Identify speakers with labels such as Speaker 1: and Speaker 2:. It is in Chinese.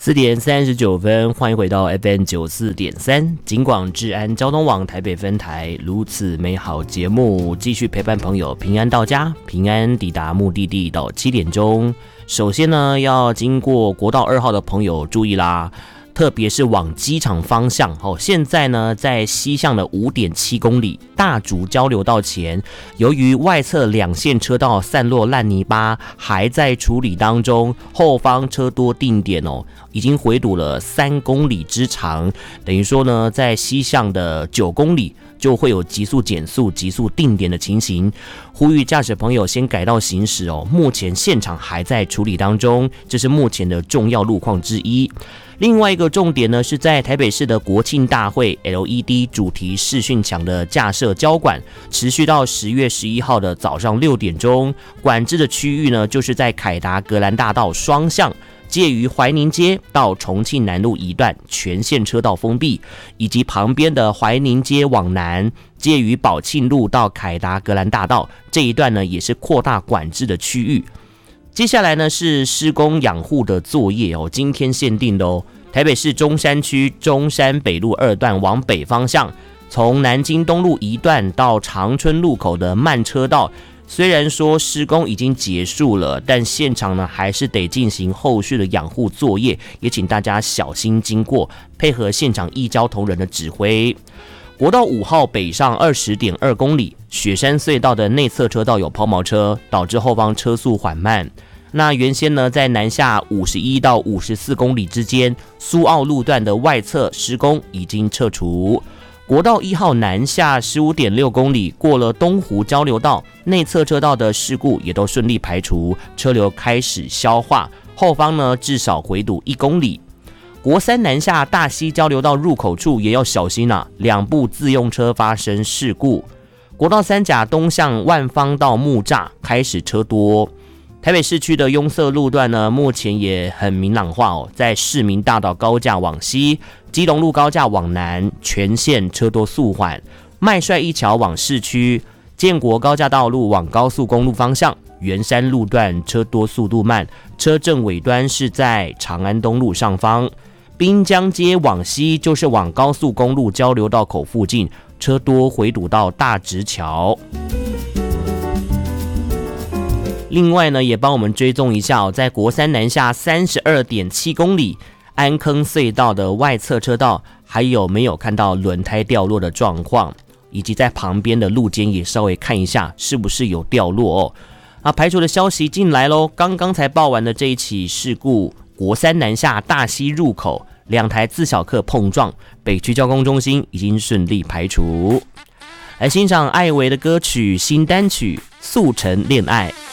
Speaker 1: 4:39，欢迎回到 FM94.3 警广治安交通网台北分台，如此美好节目，继续陪伴朋友平安到家，平安抵达目的地到7点钟。首先呢，要经过国道2号的朋友注意啦，特别是往机场方向现在呢，在西向的 5.7 公里大竹交流道前，由于外侧2线车道散落烂泥巴还在处理当中，后方车多定点已经回堵了3公里之长，等于说呢，在西向的9公里就会有急速减速、急速定点的情形，呼吁驾驶朋友先改道行驶目前现场还在处理当中，这是目前的重要路况之一。另外一个重点呢，是在台北市的国庆大会 LED 主题视讯墙的架设交管，持续到10月11号的早上6点钟。管制的区域呢，就是在凯达格兰大道双向，介于怀宁街到重庆南路一段全线车道封闭，以及旁边的怀宁街往南，介于宝庆路到凯达格兰大道这一段呢，也是扩大管制的区域。接下来呢是施工养护的作业今天限定的台北市中山区中山北路2段往北方向，从南京东路一段到长春路口的慢车道，虽然说施工已经结束了，但现场呢还是得进行后续的养护作业，也请大家小心经过，配合现场义交同仁的指挥。国道5号北上 20.2 公里，雪山隧道的内侧车道有抛锚车，导致后方车速缓慢。那原先呢，在南下51到54公里之间，苏澳路段的外侧施工已经撤除。国道1号南下 15.6 公里，过了东湖交流道，内侧车道的事故也都顺利排除，车流开始消化，后方呢至少回堵1公里。国3南下大溪交流道入口处也要小心2部自用车发生事故。国道3甲东向万方到木栅开始车多。台北市区的拥塞路段呢，目前也很明朗化在市民大道高架往西，基隆路高架往南，全线车多速缓。麦帅一桥往市区，建国高架道路往高速公路方向，圆山路段车多速度慢，车阵尾端是在长安东路上方。滨江街往西就是往高速公路交流道口附近，车多回堵到大直桥。另外呢，也帮我们追踪一下在国3南下 32.7 公里安坑隧道的外侧车道，还有没有看到轮胎掉落的状况，以及在旁边的路肩也稍微看一下是不是有掉落排除的消息进来咯，刚刚才报完的这一起事故，国3南下大溪入口2台自小客碰撞，北区交通中心已经顺利排除。来欣赏艾薇的歌曲新单曲《速成恋爱》。